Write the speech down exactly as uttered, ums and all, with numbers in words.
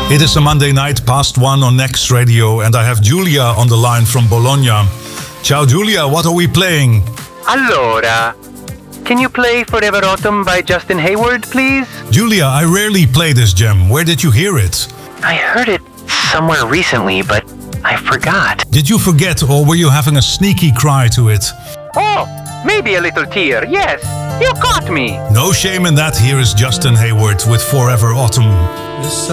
It is a Monday night past one on Next Radio, and I have Giulia on the line from Bologna. Ciao Giulia, what are we playing? Allora, can you play Forever Autumn by Justin Hayward, please? Giulia, I rarely play this gem. Where did you hear it? I heard it somewhere recently, but I forgot. Did you forget, or were you having a sneaky cry to it? Oh, maybe a little tear, yes. You caught me. No shame in that. Here is Justin Hayward with Forever Autumn.